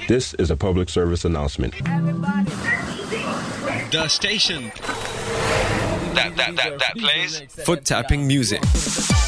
This is a public service announcement. The station that plays foot tapping music.